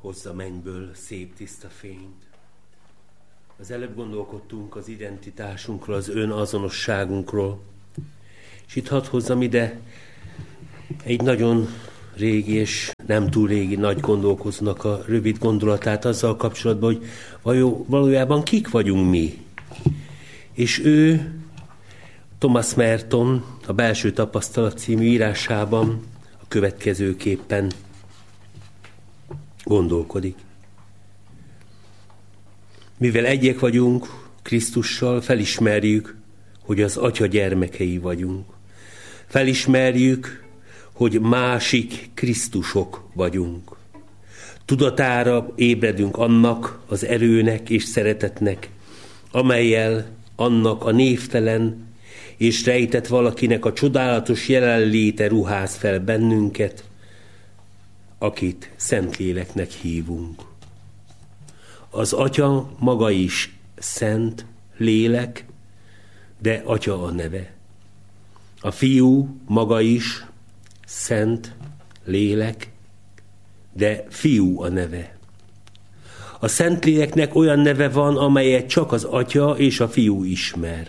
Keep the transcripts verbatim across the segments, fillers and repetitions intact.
hozza mennyből szép tiszta fényt. Az előbb gondolkodtunk az identitásunkról, az önazonosságunkról, és itt hadd hozzam ide egy nagyon régi és nem túl régi nagy gondolkozónak a rövid gondolatát azzal kapcsolatban, hogy valójában kik vagyunk mi. És ő, Thomas Merton a Belső Tapasztalat című írásában a következőképpen gondolkodik. Mivel egyek vagyunk Krisztussal, felismerjük, hogy az Atya gyermekei vagyunk. Felismerjük, hogy másik Krisztusok vagyunk. Tudatára ébredünk annak az erőnek és szeretetnek, amellyel annak a névtelen és rejtett valakinek a csodálatos jelenléte ruház fel bennünket, akit Szentléleknek hívunk. Az Atya maga is szent lélek, de Atya a neve. A Fiú maga is szent lélek, de Fiú a neve. A Szentléleknek olyan neve van, amelyet csak az Atya és a Fiú ismer.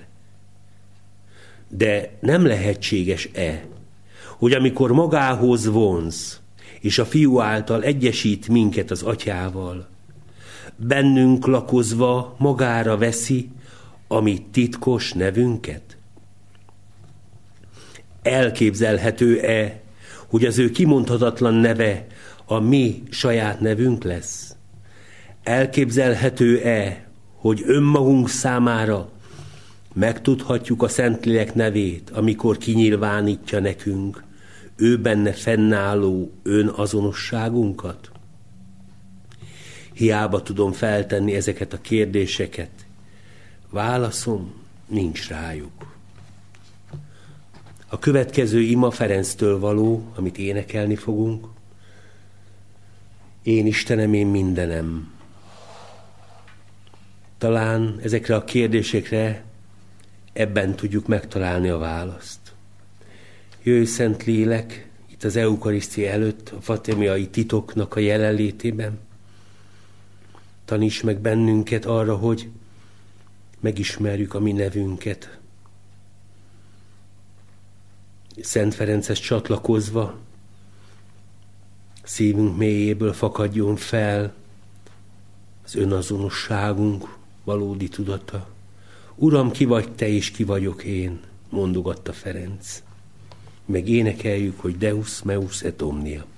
De nem lehetséges-e, hogy amikor magához vonz, és a Fiú által egyesít minket az Atyával, bennünk lakozva magára veszi a mi titkos nevünket? Elképzelhető-e, hogy az ő kimondhatatlan neve a mi saját nevünk lesz? Elképzelhető-e, hogy önmagunk számára megtudhatjuk a Szentlélek nevét, amikor kinyilvánítja nekünk ő benne fennálló önazonosságunkat? Hiába tudom feltenni ezeket a kérdéseket. Válaszom nincs rájuk. A következő ima Ferenctől való, amit énekelni fogunk. Én Istenem, én mindenem. Talán ezekre a kérdésekre ebben tudjuk megtalálni a választ. Jöjj, Szentlélek, itt az eukarisztia előtt, a fatémiai titoknak a jelenlétében. Taníts meg bennünket arra, hogy megismerjük a mi nevünket. Szent Ferenchez csatlakozva szívünk mélyéből fakadjon fel az önazonosságunk valódi tudata. Uram, ki vagy te, és ki vagyok én, mondogatta Ferenc. Meg énekeljük, hogy Deus meus et omnia.